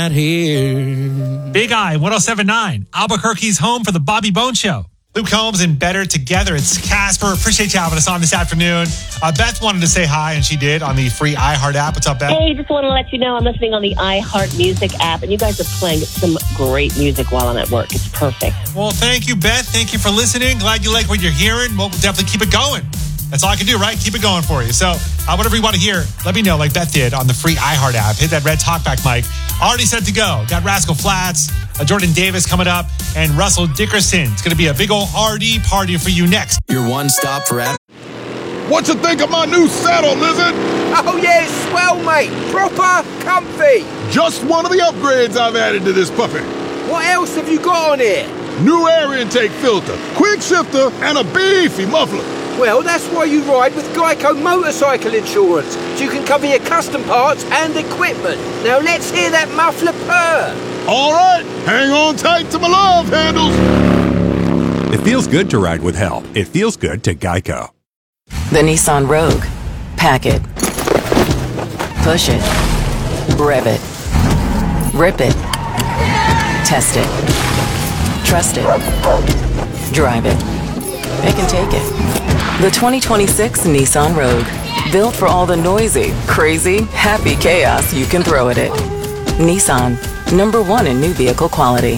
right here. Big Eye, 107.9, Albuquerque's home for the Bobby Bone Show. Luke Combs and Better Together. It's Casper. Appreciate you having us on this afternoon. Beth wanted to say hi, and she did on the free iHeart app. What's up, Beth? Hey, just want to let you know I'm listening on the iHeart Music app, and you guys are playing some great music while I'm at work. It's perfect. Well, thank you, Beth. Thank you for listening. Glad you like what you're hearing. We'll definitely keep it going. That's all I can do, right? Keep it going for you. So whatever you want to hear, let me know, like Beth did on the free iHeart app. Hit that red talkback mic. Already set to go. Got Rascal Flatts, Jordan Davis coming up, and Russell Dickerson. It's going to be a big old RD party for you next. Your one stop for What you think of my new saddle, Lizard? Oh yeah, it's swell, mate. Proper comfy. Just one of the upgrades I've added to this puppy. What else have you got on here? New air intake filter, quick shifter, and a beefy muffler. Well, that's why you ride with Geico Motorcycle Insurance, so you can cover your custom parts and equipment. Now let's hear that muffler purr. All right, hang on tight to my love handles. It feels good to ride with help. It feels good to Geico. The Nissan Rogue. Pack it. Push it. Rev it. Rip it. Test it. Trust it. Drive it. It can take it. The 2026 Nissan Rogue. Built for all the noisy, crazy, happy chaos you can throw at it. Nissan. #1 in new vehicle quality.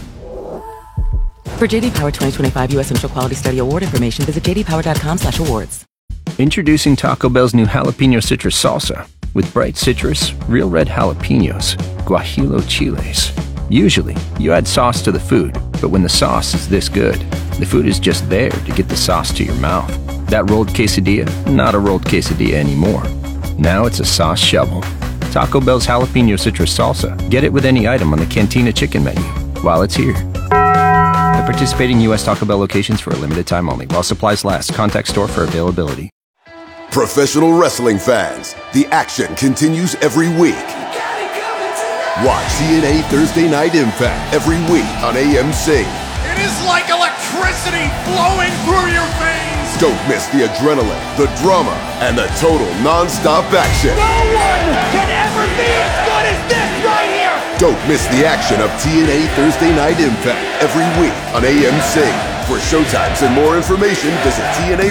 For JD Power 2025 U.S. Initial Quality Study Award information, visit jdpower.com/awards. Introducing Taco Bell's new Jalapeno Citrus Salsa. With bright citrus, real red jalapenos, guajillo chiles. Usually, you add sauce to the food, but when the sauce is this good, the food is just there to get the sauce to your mouth. That rolled quesadilla, not a rolled quesadilla anymore. Now it's a sauce shovel. Taco Bell's Jalapeno Citrus Salsa. Get it with any item on the Cantina Chicken menu while it's here. At participating U.S. Taco Bell locations for a limited time only. While supplies last. Contact store for availability. Professional wrestling fans, the action continues every week. Watch TNA Thursday Night Impact every week on AMC. It is like electricity flowing through your veins. Don't miss the adrenaline, the drama, and the total non-stop action. No one can ever be as good as this right here. Don't miss the action of TNA Thursday Night Impact every week on AMC. For showtimes and more information, visit TNA